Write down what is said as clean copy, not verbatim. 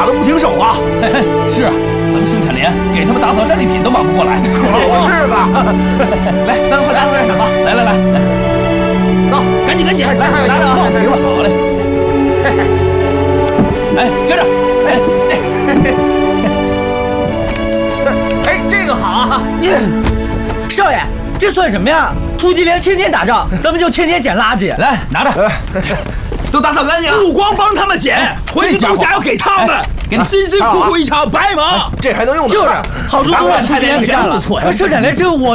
都不停手啊！ 是啊，咱们生产连给他们打扫战利品都忙不过来。 可不是吧？ 来，咱们快打扫战场吧！来，走，赶紧，来，拿着啊！一会儿好嘞。哎，接着， 哎，这个好啊！ 少爷，这算什么呀？突击连天天打仗，咱们就天天捡垃圾。 来，拿着， 都打扫干净了。 不光帮他们捡，回去东西还要给他们，给你辛辛苦苦一场白忙。 这还能用得就是，好处都让突击连给占了。生产连这个我。